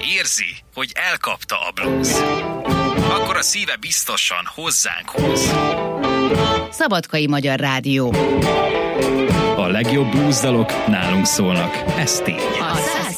Érzi, hogy elkapta a blues. Akkor a szíve biztosan hozzánk húz. Szabadkai Magyar Rádió. A legjobb blues dalok nálunk szólnak, ez tény.